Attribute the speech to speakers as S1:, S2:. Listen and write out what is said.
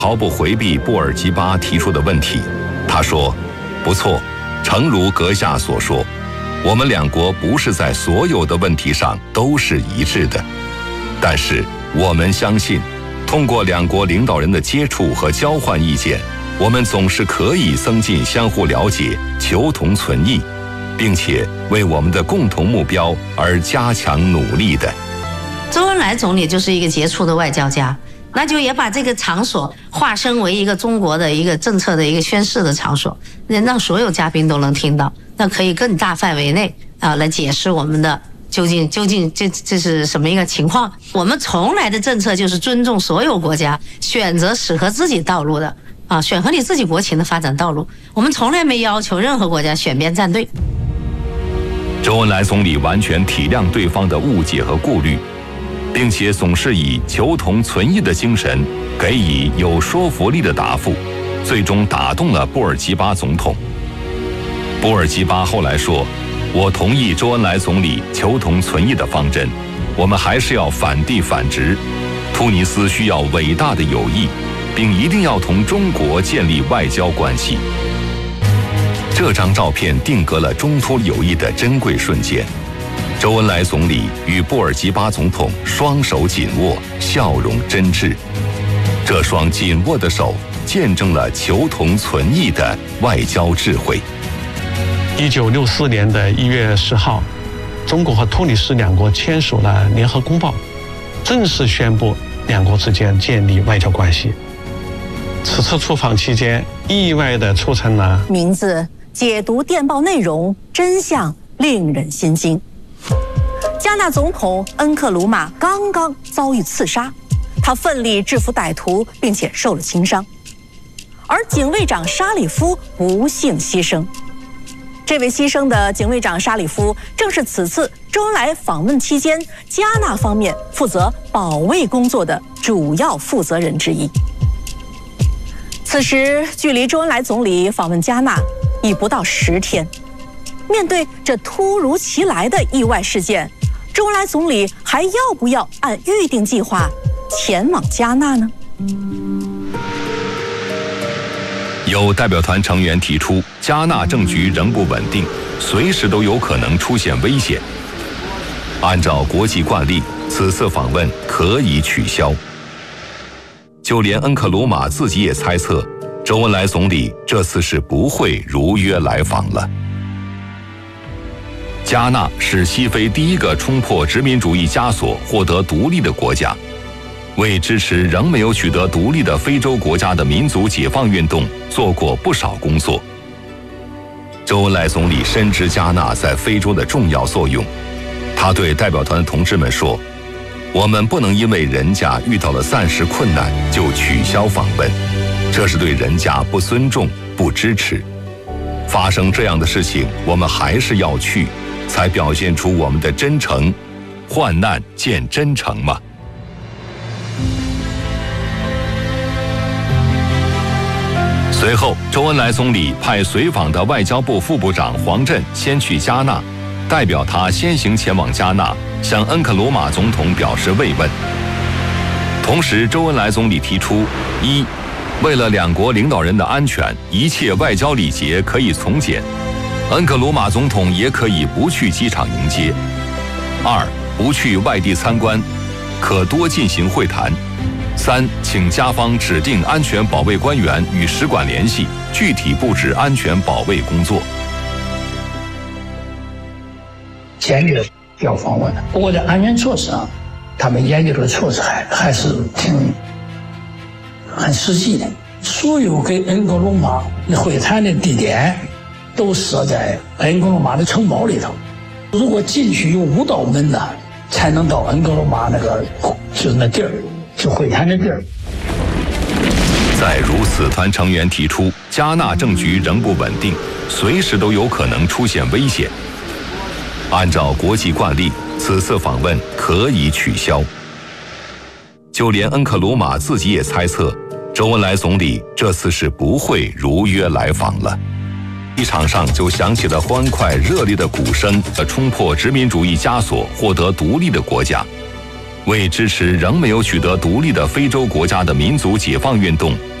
S1: 毫不回避布尔吉巴提出的问题。他说：“不错，诚如阁下所说，我们两国不是在所有的问题上都是一致的，但是我们相信，通过两国领导人的接触和交换意见，我们总是可以增进相互了解，求同存异，并且为我们的共同目标而加强努力的。”
S2: 周恩来总理就是一个杰出的外交家，那就也把这个场所化身为一个中国的一个政策的一个宣示的场所，让所有嘉宾都能听到，那可以更大范围内来解释我们的究竟这是什么一个情况。我们从来的政策就是尊重所有国家选择适合自己道路的选合你自己国情的发展道路，我们从来没要求任何国家选边站队。
S1: 周恩来总理完全体谅对方的误解和顾虑，并且总是以求同存异的精神给予有说服力的答复，最终打动了布尔吉巴总统。布尔吉巴后来说：“我同意周恩来总理求同存异的方针，我们还是要反帝反殖。突尼斯需要伟大的友谊，并一定要同中国建立外交关系。”这张照片定格了中突友谊的珍贵瞬间。周恩来总理与布尔吉巴总统双手紧握，笑容真挚。这双紧握的手见证了求同存异的外交智慧。
S3: 1964年的1月10号，中国和突尼斯两国签署了联合公报，正式宣布两国之间建立外交关系。此次出访期间，意外地促成了
S4: 名字解读电报内容，真相令人心惊。加纳总统恩克鲁马刚刚遭遇刺杀，他奋力制服歹徒，并且受了轻伤，而警卫长沙里夫不幸牺牲。这位牺牲的警卫长沙里夫，正是此次周恩来访问期间加纳方面负责保卫工作的主要负责人之一。此时距离周恩来总理访问加纳已不到10天，面对这突如其来的意外事件，周恩来总理还要不要按预定计划前往加纳呢？
S1: 有代表团成员提出，加纳政局仍不稳定，随时都有可能出现危险。按照国际惯例，此次访问可以取消。就连恩克鲁马自己也猜测，周恩来总理这次是不会如约来访了。加纳是西非第一个冲破殖民主义枷锁获得独立的国家，为支持仍没有取得独立的非洲国家的民族解放运动做过不少工作。周恩来总理深知加纳在非洲的重要作用，他对代表团的同志们说：“我们不能因为人家遇到了暂时困难就取消访问，这是对人家不尊重、不支持。发生这样的事情，我们还是要去，才表现出我们的真诚。患难见真诚嘛。”随后，周恩来总理派随访的外交部副部长黄振先去加纳，代表他先行前往加纳，向恩克鲁马总统表示慰问。同时，周恩来总理提出：一，为了两国领导人的安全，一切外交礼节可以从简，恩克鲁马总统也可以不去机场迎接；二，不去外地参观，可多进行会谈；三，请加方指定安全保卫官员与使馆联系，具体布置安全保卫工作。
S5: 坚决要访问的。不过在安全措施上，他们研究的措施还是很实际的。所有跟恩格鲁马会谈的地点都设在恩格鲁马的城堡里头。如果进去有5道门呢，才能到恩格鲁马那个就是那地儿，就会谈的地儿。
S1: 在如此团成员提出，加纳政局仍不稳定，随时都有可能出现危险。按照国际惯例，此次访问可以取消。就连恩克鲁马自己也猜测，周恩来总理这次是不会如约来访了。机场上就响起了欢快热烈的鼓声，冲破殖民主义枷锁获得独立的国家， 为支持仍没有取得独立的非洲国家的民族解放运动